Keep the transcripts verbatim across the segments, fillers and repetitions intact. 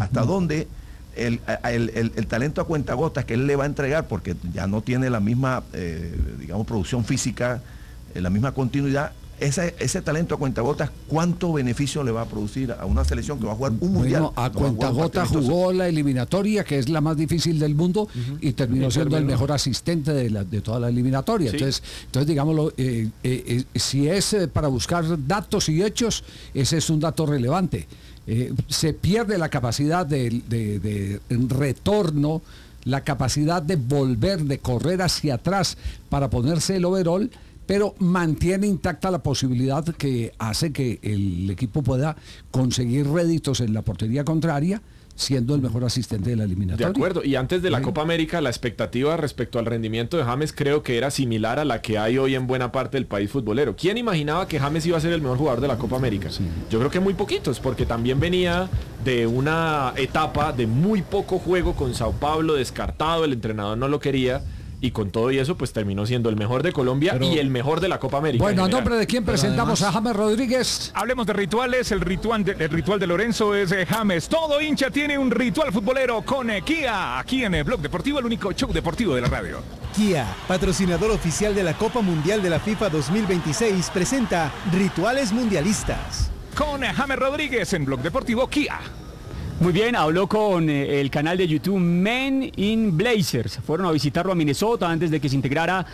hasta dónde el, el, el, el talento a cuentagotas que él le va a entregar, porque ya no tiene la misma, eh, digamos, producción física, eh, la misma continuidad. Ese, ese talento a cuentagotas, ¿cuánto beneficio le va a producir a una selección que va a jugar un mundial? Bueno, a cuentagotas jugó la eliminatoria, que es la más difícil del mundo, uh-huh. y terminó y siendo terminó. el mejor asistente de, la, de toda la eliminatoria. Sí. Entonces, entonces, digámoslo, eh, eh, eh, si es eh, para buscar datos y hechos, ese es un dato relevante. Eh, se pierde la capacidad de, de, de retorno, la capacidad de volver, de correr hacia atrás para ponerse el overall, pero mantiene intacta la posibilidad que hace que el equipo pueda conseguir réditos en la portería contraria, siendo el mejor asistente de la eliminatoria. De acuerdo, y antes de la sí. Copa América, la expectativa respecto al rendimiento de James creo que era similar a la que hay hoy en buena parte del país futbolero. ¿Quién imaginaba que James iba a ser el mejor jugador de la Copa América? Sí. Yo creo que muy poquitos, porque también venía de una etapa de muy poco juego con Sao Paulo, descartado, el entrenador no lo quería, y con todo y eso, pues terminó siendo el mejor de Colombia Pero, y el mejor de la Copa América. Bueno, ¿a nombre de quién presentamos además a James Rodríguez? Hablemos de rituales. El ritual de, el ritual de Lorenzo es eh, James. Todo hincha tiene un ritual futbolero con eh, Kia. Aquí en el Blog Deportivo, el único show deportivo de la radio. Kia, patrocinador oficial de la Copa Mundial de la FIFA dos mil veintiséis, presenta Rituales Mundialistas. Con eh, James Rodríguez en Blog Deportivo Kia. Muy bien, habló con eh, el canal de YouTube Men in Blazers. Fueron a visitarlo a Minnesota antes de que se integrara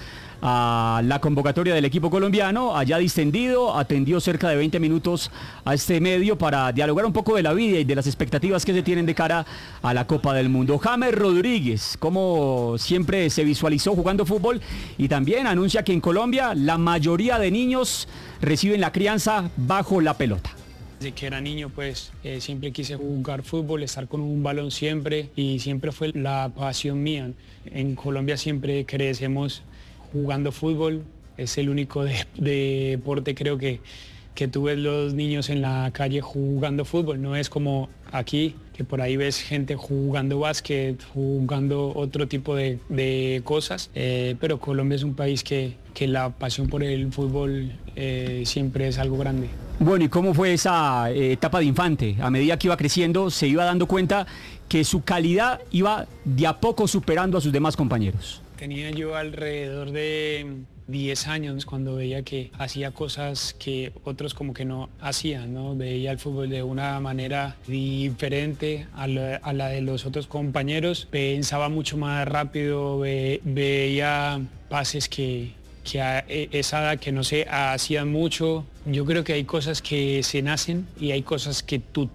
a la convocatoria del equipo colombiano. Allá distendido, atendió cerca de veinte minutos a este medio para dialogar un poco de la vida y de las expectativas que se tienen de cara a la Copa del Mundo. James Rodríguez, como siempre se visualizó jugando fútbol, y también anuncia que en Colombia la mayoría de niños reciben la crianza bajo la pelota. Desde que era niño, pues eh, siempre quise jugar fútbol, estar con un balón siempre, y siempre fue la pasión mía. En Colombia siempre crecemos jugando fútbol, es el único de, de deporte creo que, que tú ves los niños en la calle jugando fútbol, no es como aquí, que por ahí ves gente jugando básquet, jugando otro tipo de, de cosas, eh, pero Colombia es un país que, que la pasión por el fútbol eh, siempre es algo grande. Bueno, ¿y cómo fue esa eh, etapa de infante? A medida que iba creciendo, se iba dando cuenta que su calidad iba de a poco superando a sus demás compañeros. Tenía yo alrededor de diez años cuando veía que hacía cosas que otros como que no hacían, ¿no? Veía el fútbol de una manera diferente a la, a la de los otros compañeros, pensaba mucho más rápido, ve, veía pases que... que a esa edad que no se hacían mucho. Yo creo que hay cosas que se nacen y hay cosas que tú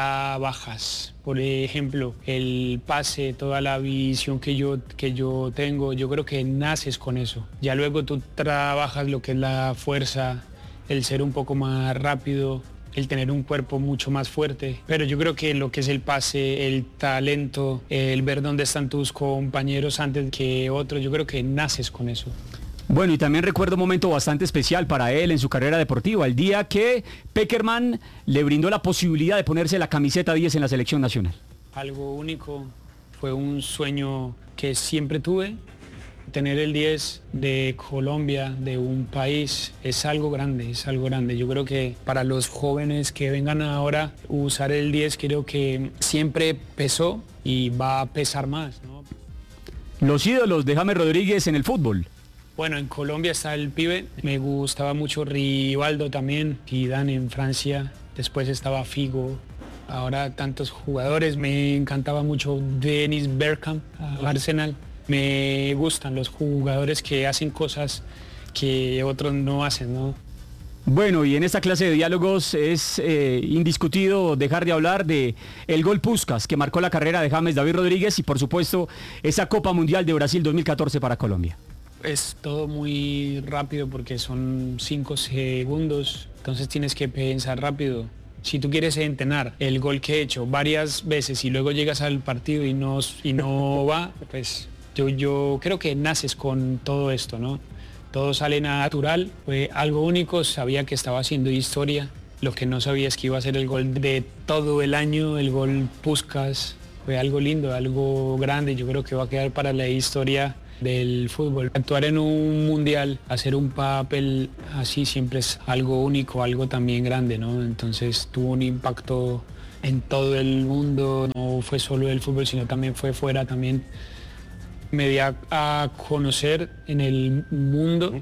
trabajas. Por ejemplo, el pase, toda la visión que yo, que yo tengo, yo creo que naces con eso. Ya luego tú trabajas lo que es la fuerza, el ser un poco más rápido, el tener un cuerpo mucho más fuerte, pero yo creo que lo que es el pase, el talento, el ver dónde están tus compañeros antes que otros, yo creo que naces con eso. Bueno, y también recuerdo un momento bastante especial para él en su carrera deportiva, el día que Pekerman le brindó la posibilidad de ponerse la camiseta diez en la selección nacional. Algo único, fue un sueño que siempre tuve. Tener el diez de Colombia, de un país, es algo grande, es algo grande. Yo creo que para los jóvenes que vengan ahora, usar el diez creo que siempre pesó y va a pesar más, ¿no? Los ídolos de James Rodríguez en el fútbol. Bueno, en Colombia está el pibe, me gustaba mucho Rivaldo también, Zidane en Francia, después estaba Figo, ahora tantos jugadores, me encantaba mucho Dennis Bergkamp, Arsenal, me gustan los jugadores que hacen cosas que otros no hacen, ¿no? Bueno, y en esta clase de diálogos es eh, indiscutido dejar de hablar de el gol Puskás que marcó la carrera de James David Rodríguez y por supuesto esa Copa Mundial de Brasil dos mil catorce para Colombia. Es todo muy rápido porque son cinco segundos, entonces tienes que pensar rápido. Si tú quieres entrenar el gol que he hecho varias veces y luego llegas al partido y no, y no va, pues yo, yo creo que naces con todo esto, ¿no? Todo sale natural, fue algo único, sabía que estaba haciendo historia, lo que no sabía es que iba a ser el gol de todo el año, el gol Puskás, fue algo lindo, algo grande, yo creo que va a quedar para la historia del fútbol. Actuar en un mundial, hacer un papel así siempre es algo único, algo también grande, ¿no? Entonces tuvo un impacto en todo el mundo, no no fue solo el fútbol, sino también fue fuera, también me di a, a conocer en el mundo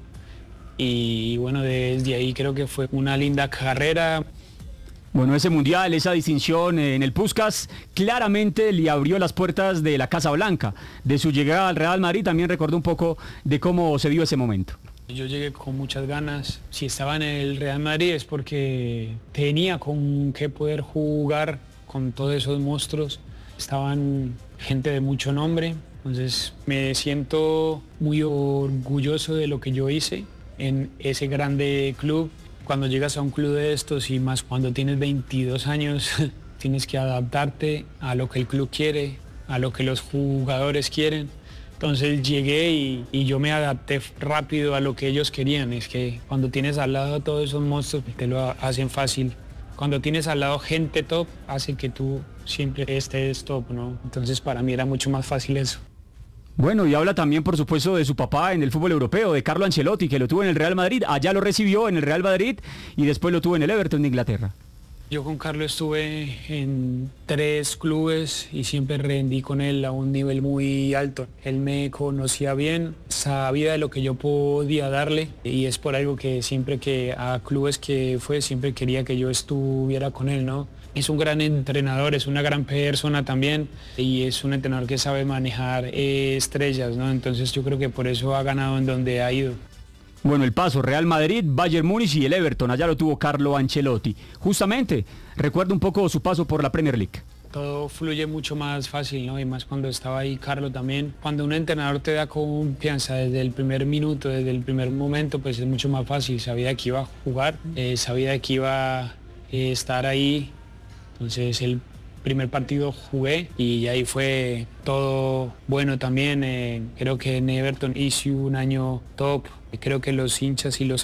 y bueno, desde ahí creo que fue una linda carrera. Bueno, ese mundial, esa distinción en el Puskás, claramente le abrió las puertas de la Casa Blanca. De su llegada al Real Madrid también recordó un poco de cómo se dio ese momento. Yo llegué con muchas ganas. Si estaba en el Real Madrid es porque tenía con qué poder jugar con todos esos monstruos. Estaban gente de mucho nombre. Entonces me siento muy orgulloso de lo que yo hice en ese grande club. Cuando llegas a un club de estos y más cuando tienes veintidós años, tienes que adaptarte a lo que el club quiere, a lo que los jugadores quieren. Entonces llegué y, y yo me adapté rápido a lo que ellos querían. Es que cuando tienes al lado a todos esos monstruos, te lo hacen fácil. Cuando tienes al lado gente top, hace que tú siempre estés top, ¿no? Entonces para mí era mucho más fácil eso. Bueno, y habla también, por supuesto, de su papá en el fútbol europeo, de Carlo Ancelotti, que lo tuvo en el Real Madrid. Allá lo recibió en el Real Madrid y después lo tuvo en el Everton de Inglaterra. Yo con Carlos estuve en tres clubes y siempre rendí con él a un nivel muy alto. Él me conocía bien, sabía de lo que yo podía darle y es por algo que siempre que a clubes que fue, siempre quería que yo estuviera con él, ¿no? Es un gran entrenador, es una gran persona también y es un entrenador que sabe manejar eh, estrellas, ¿no? Entonces yo creo que por eso ha ganado en donde ha ido. Bueno, el paso, Real Madrid, Bayern Múnich y el Everton, allá lo tuvo Carlo Ancelotti. Justamente, recuerda un poco su paso por la Premier League. Todo fluye mucho más fácil, ¿no? Y más cuando estaba ahí Carlo también. Cuando un entrenador te da confianza desde el primer minuto, desde el primer momento, pues es mucho más fácil. Sabía que iba a jugar, eh, sabía que iba a eh, estar ahí. Entonces el primer partido jugué y ahí fue todo bueno también. Eh, creo que en Everton hice un año top. Creo que los hinchas y los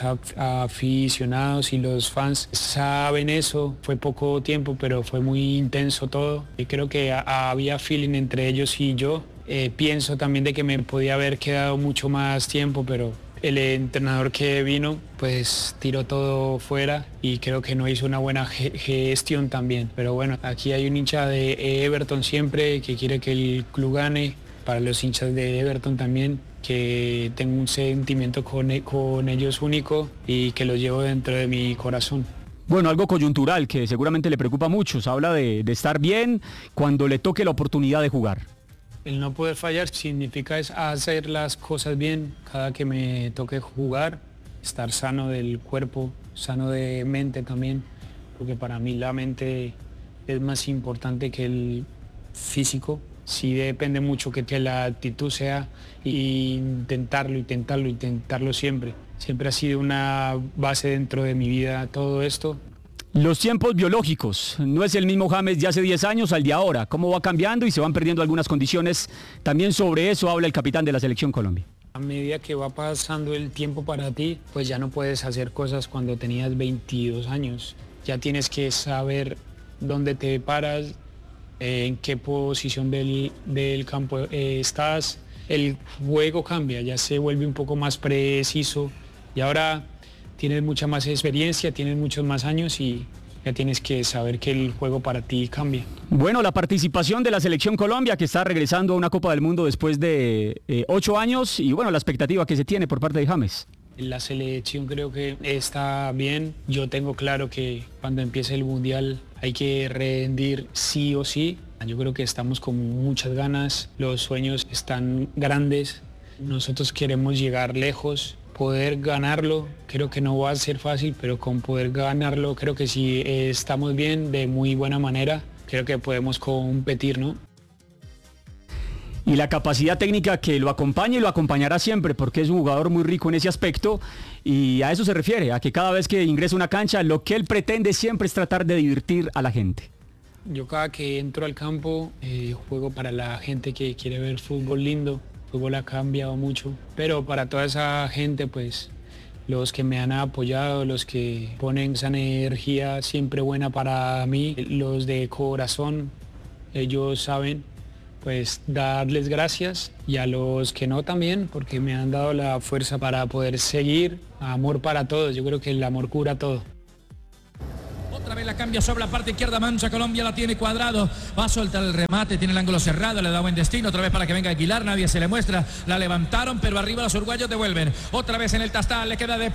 aficionados y los fans saben eso. Fue poco tiempo, pero fue muy intenso todo. Y creo que había feeling entre ellos y yo. Eh, pienso también de que me podía haber quedado mucho más tiempo, pero el entrenador que vino pues tiró todo fuera y creo que no hizo una buena gestión también. Pero bueno, aquí hay un hincha de Everton siempre que quiere que el club gane. Para los hinchas de Everton también, que tengo un sentimiento con, con ellos único y que lo llevo dentro de mi corazón. Bueno, algo coyuntural que seguramente le preocupa a muchos. Habla de, de estar bien cuando le toque la oportunidad de jugar. El no poder fallar significa es hacer las cosas bien cada que me toque jugar, estar sano del cuerpo, sano de mente también, porque para mí la mente es más importante que el físico. Sí depende mucho que, que la actitud sea y intentarlo, intentarlo, intentarlo siempre. Siempre ha sido una base dentro de mi vida todo esto. Los tiempos biológicos, no es el mismo James de hace diez años al de ahora. ¿Cómo va cambiando y se van perdiendo algunas condiciones? También sobre eso habla el capitán de la Selección Colombia. A medida que va pasando el tiempo para ti, pues ya no puedes hacer cosas cuando tenías veintidós años. Ya tienes que saber dónde te paras, en qué posición del, del campo eh, estás. El juego cambia, ya se vuelve un poco más preciso y ahora tienes mucha más experiencia, tienes muchos más años y ya tienes que saber que el juego para ti cambia. Bueno, la participación de la Selección Colombia que está regresando a una Copa del Mundo después de eh, ocho años y bueno, la expectativa que se tiene por parte de James. La selección creo que está bien. Yo tengo claro que cuando empiece el Mundial hay que rendir sí o sí. Yo creo que estamos con muchas ganas, los sueños están grandes. Nosotros queremos llegar lejos, poder ganarlo. Creo que no va a ser fácil, pero con poder ganarlo creo que si estamos bien, de muy buena manera, creo que podemos competir, ¿no? Y la capacidad técnica que lo acompaña y lo acompañará siempre, porque es un jugador muy rico en ese aspecto y a eso se refiere, a que cada vez que ingresa a una cancha lo que él pretende siempre es tratar de divertir a la gente. Yo cada que entro al campo eh, juego para la gente que quiere ver fútbol lindo, el fútbol ha cambiado mucho, pero para toda esa gente pues los que me han apoyado, los que ponen esa energía siempre buena para mí, los de corazón, ellos saben pues darles gracias y a los que no también, porque me han dado la fuerza para poder seguir. Amor para todos, yo creo que el amor cura todo. Otra vez la cambia sobre la parte izquierda, mancha Colombia, la tiene Cuadrado, va a soltar el remate, tiene el ángulo cerrado, le da buen destino, otra vez para que venga Aguilar, nadie se le muestra, la levantaron, pero arriba los uruguayos devuelven, otra vez en el Tastal, le queda de